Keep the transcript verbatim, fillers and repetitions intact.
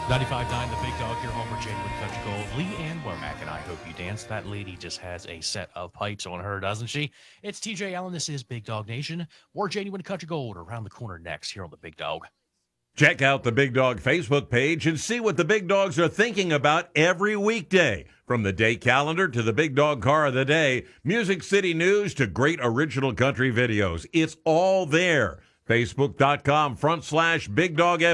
ninety-five point nine The Big Dog here, home for January Country Gold. Lee Ann Womack, and I hope you dance. That lady just has a set of pipes on her, doesn't she? It's T J Allen. This is Big Dog Nation. More Genuine Country Gold around the corner next here on The Big Dog. Check out the Big Dog Facebook page and see what the Big Dogs are thinking about every weekday. From the day calendar to the Big Dog Car of the Day, Music City News to great original country videos. It's all there. Facebook.com front slash Big Dog